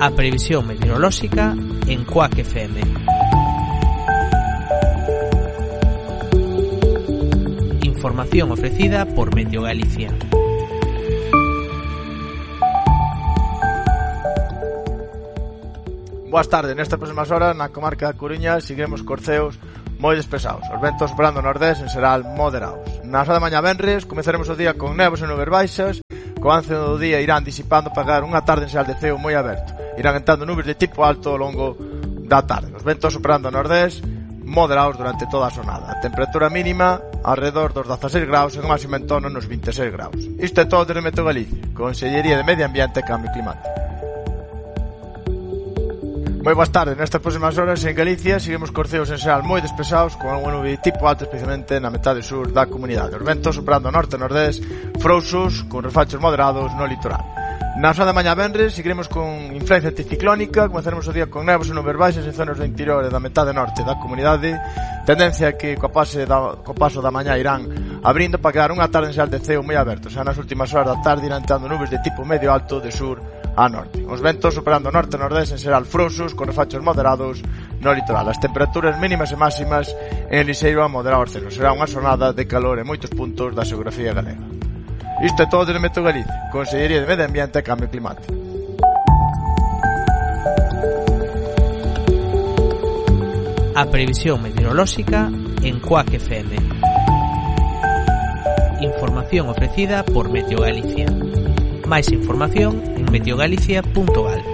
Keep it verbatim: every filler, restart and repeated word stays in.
A previsión meteorolóxica en Cuac F M. Información ofrecida por Meteo Galicia. Boas tardes, nestas próximas horas na comarca da Coruña seguiremos corceos moi despesados. Os ventos soprando nordés en xeral moderados. Na hora da mañá venres comezaremos o día con néboas e nubes baixas. Co avance do día irán disipando para dar unha tarde en xeral de ceo moi aberto. Irán entrando nubes de tipo alto ao longo da tarde. Os ventos soprando nordés moderados durante toda a xornada. A temperatura mínima alrededor dos dezaseis graus e a máxima en torno nos vinte e seis graus. Isto é todo desde Meteo Galicia, Consellería de Medio Ambiente e Cambio Climático. Moi boas tardes, nestas próximas horas en Galicia seguimos corceos en xeral moi despesados con algún nube de tipo alto, especialmente na metade sur da comunidade. Os ventos soprando norte e nordés frouxos con refachos moderados no litoral. Na hora da mañá venres seguiremos con influencia anticiclónica, comezaremos o día con néboas e nubes baixas en zonas do interior e da metade norte da comunidade, tendencia que co paso da, co paso da mañá irán abrindo para quedar unha tarde en xeral de ceo moi aberto. Xa nas últimas horas da tarde irán entrando nubes de tipo medio alto de sur a norte. Os ventos operando norte e nordés en xeral frouxos con refachos moderados no litoral. As temperaturas mínimas e máximas en el Liseiro a moderado ascenso. Será unha xornada de calor en moitos puntos da xeografía galega. Isto é todo desde Meteo Galicia, Consellería de Medio Ambiente e Cambio Climático. A previsión meteorolóxica en Cuac F M. Información ofrecida por Meteo Galicia. Máis información en meteogalicia punto gal.